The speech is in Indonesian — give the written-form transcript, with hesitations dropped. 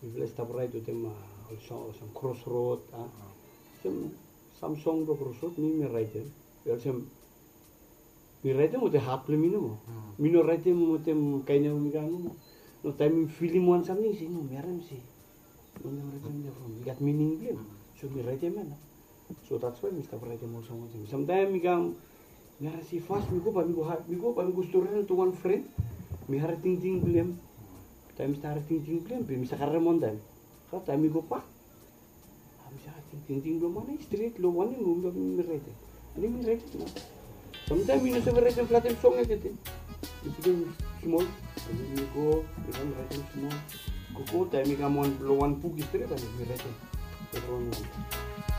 Mi vile sta por right tem some crossroad sem Samsung do crossroad mi right tem. Wel sem mi right mo te haple mi no. Mi no right mo tem kainya mi kan mo. No time feeling one something sih no meram sih. No right tem from got meaning blem. So mi right tem na. So that's why mi sta por right mo so much. Sometimes mi kan meram sih fast mi go pa mi go story to one friend. Mi har ting blem. Time star ting blem, mi sa karemon dan. Ka time mi go pa. Bisa ting belum mana street lo mana ngomong mi right. Ini mi right. Sometimes mi no se right flat song ya gitu. Itu small. Mi go mi right small. Ko time mi ka mon lo one pug street dan mi right. Pero